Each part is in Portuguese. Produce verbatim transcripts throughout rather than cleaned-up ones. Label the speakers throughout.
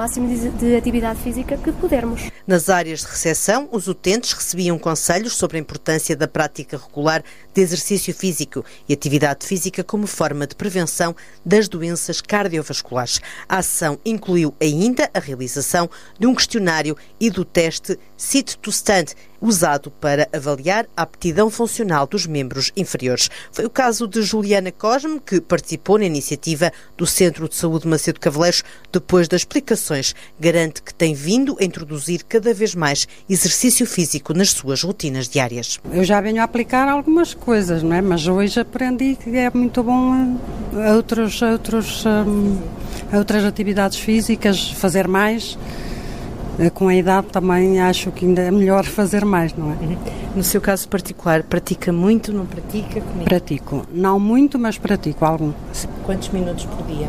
Speaker 1: máximo de atividade física que pudermos.
Speaker 2: Nas áreas de recepção, os utentes recebiam conselhos sobre a importância da prática regular de exercício físico e atividade física como forma de prevenção das doenças cardiovasculares. A ação incluiu ainda a realização de um questionário e do teste Sit to Stand, usado para avaliar a aptidão funcional dos membros inferiores. Foi o caso de Juliana Cosme, que participou na iniciativa do Centro de Saúde Macedo Cavaleiros. Depois das explicações, garante que tem vindo a introduzir cada vez mais exercício físico nas suas rotinas diárias.
Speaker 3: Eu já venho a aplicar algumas coisas, não é? Mas hoje aprendi que é muito bom a, outros, a, outros, a outras atividades físicas, fazer mais. Com a idade também acho que ainda é melhor fazer mais, não é?
Speaker 2: Uhum. No seu caso particular, pratica muito, não pratica? Comigo?
Speaker 3: Pratico. Não muito, mas pratico algum.
Speaker 2: Quantos minutos por dia?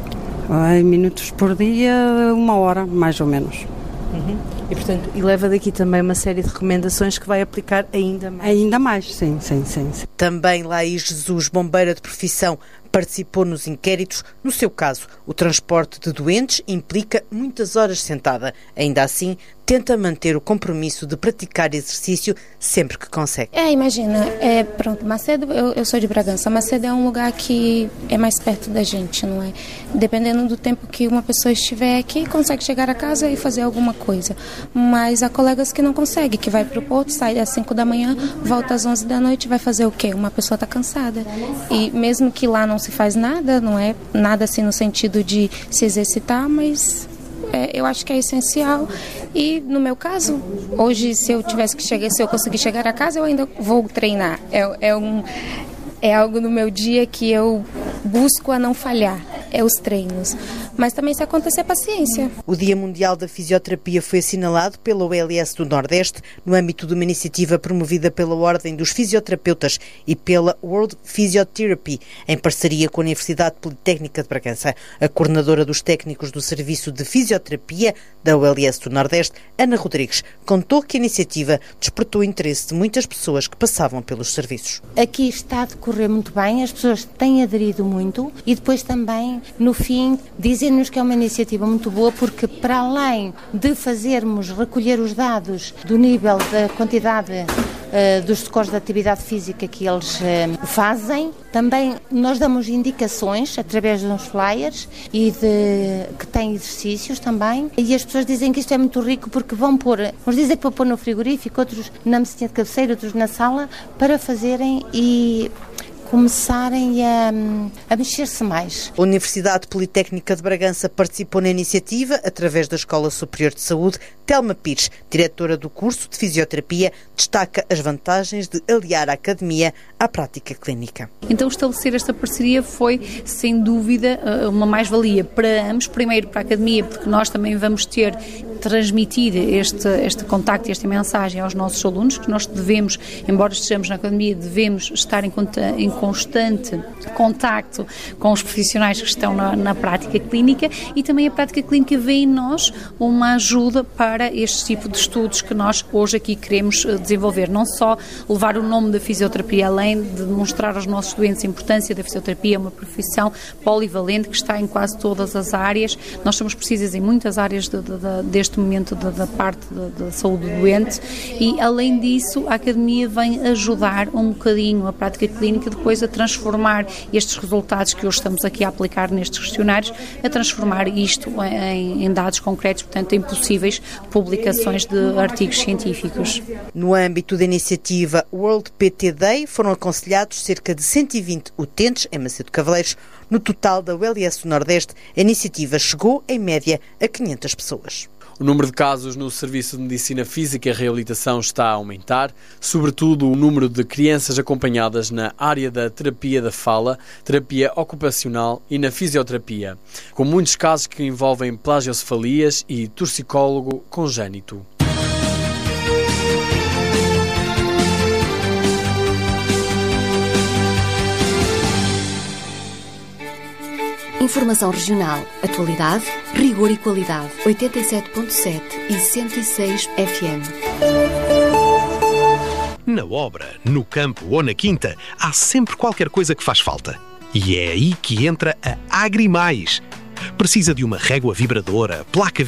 Speaker 3: Ai, minutos por dia, uma hora, mais ou menos.
Speaker 2: Uhum. E, portanto, e leva daqui também uma série de recomendações que vai aplicar ainda mais?
Speaker 3: Ainda mais, sim, sim, sim. sim.
Speaker 2: Também Laís Jesus, bombeira de profissão, participou nos inquéritos. No seu caso, o transporte de doentes implica muitas horas sentada. Ainda assim, tenta manter o compromisso de praticar exercício sempre que consegue.
Speaker 4: É, imagina, é, pronto, Macedo, eu, eu sou de Bragança, Macedo é um lugar que é mais perto da gente, não é? Dependendo do tempo que uma pessoa estiver aqui, consegue chegar a casa e fazer alguma coisa. Mas há colegas que não conseguem, que vai para o porto, sai às cinco da manhã, volta às onze da noite, vai fazer o quê? Uma pessoa está cansada. E mesmo que lá não se faz nada, não é nada assim no sentido de se exercitar, mas é, eu acho que é essencial. E no meu caso, hoje se eu tivesse que chegar, se eu conseguir chegar a casa, eu ainda vou treinar. É, é, um, é algo no meu dia que eu busco a não falhar, é os treinos. Mas também se acontecer, paciência.
Speaker 2: O Dia Mundial da Fisioterapia foi assinalado pela O L S do Nordeste no âmbito de uma iniciativa promovida pela Ordem dos Fisioterapeutas e pela World Physiotherapy, em parceria com a Universidade Politécnica de Bragança. A coordenadora dos técnicos do Serviço de Fisioterapia da O L S do Nordeste, Ana Rodrigues, contou que a iniciativa despertou o interesse de muitas pessoas que passavam pelos serviços.
Speaker 5: Aqui está a decorrer muito bem, as pessoas têm aderido muito e depois também, no fim, dizem nos que é uma iniciativa muito boa porque, para além de fazermos recolher os dados do nível da quantidade uh, dos scores de atividade física que eles uh, fazem, também nós damos indicações através de uns flyers e de, que têm exercícios também, e as pessoas dizem que isto é muito rico porque vão pôr, uns dizem que vão pôr no frigorífico, outros na mesinha de cabeceira, outros na sala, para fazerem e começarem a, a mexer-se mais.
Speaker 2: A Universidade Politécnica de Bragança participou na iniciativa através da Escola Superior de Saúde. Telma Pires, diretora do curso de Fisioterapia, destaca as vantagens de aliar a academia à prática clínica.
Speaker 6: Então, estabelecer esta parceria foi, sem dúvida, uma mais-valia para ambos. Primeiro, para a academia, porque nós também vamos ter transmitir este, este contacto e esta mensagem aos nossos alunos, que nós devemos, embora estejamos na academia, devemos estar em, em constante contacto com os profissionais que estão na, na prática clínica, e também a prática clínica vê em nós uma ajuda para este tipo de estudos que nós hoje aqui queremos desenvolver. Não só levar o nome da fisioterapia, além de demonstrar aos nossos doentes a importância da fisioterapia, uma profissão polivalente que está em quase todas as áreas. Nós somos precisas em muitas áreas de, de, de, deste momento da, da parte da, da saúde do doente, e além disso a academia vem ajudar um bocadinho a prática clínica depois a transformar estes resultados que hoje estamos aqui a aplicar nestes questionários, a transformar isto em, em dados concretos, portanto em possíveis publicações de artigos científicos.
Speaker 2: No âmbito da iniciativa World P T Day foram aconselhados cerca de cento e vinte utentes em Macedo Cavaleiros. No total da O L S do Nordeste, a iniciativa chegou em média a quinhentas pessoas.
Speaker 7: O número de casos no Serviço de Medicina Física e Reabilitação está a aumentar, sobretudo o número de crianças acompanhadas na área da terapia da fala, terapia ocupacional e na fisioterapia, com muitos casos que envolvem plagiocefalias e torcicólogo congénito.
Speaker 8: Informação regional, atualidade, rigor e qualidade. oitenta e sete ponto sete e cento e seis F M.
Speaker 9: Na obra, no campo ou na quinta, há sempre qualquer coisa que faz falta. E é aí que entra a Agrimais. Precisa de uma régua vibradora, placa